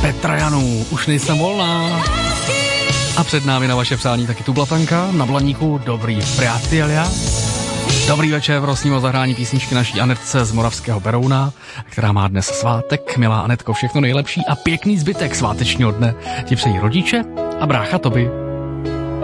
Petra Janů, už nejsem volná. A před námi na vaše přání taky tu Blatanka, na Blaníku dobrý priatelia. Dobrý večer, prosím o zahrání písničky naší Anetce z Moravského Berouna, která má dnes svátek. Milá Anetko, všechno nejlepší a pěkný zbytek svátečního dne ti přejí rodiče a brácha Toby.